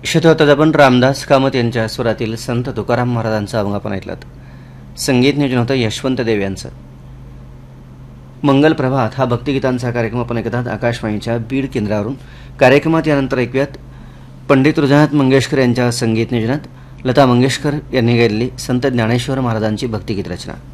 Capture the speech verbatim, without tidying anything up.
श्रोते आपण रामदास कामत यांच्या स्वरातील संत तुकाराम महाराजांचा अभंग आपण ऐकलात. संगीत नियोजन होतं यशवंत देव यांचं. मंगल प्रभात हा भक्तिगीतांचा कार्यक्रम आपण ऐकतात आकाशवाणीच्या बीड केंद्रावरून. कार्यक्रमात यानंतर ऐकूयात पंडित हृदयनाथ मंगेशकर यांच्या संगीत नियोजनात लता मंगेशकर यांनी गायलेली संत ज्ञानेश्वर महाराजांची भक्तिगीत रचना.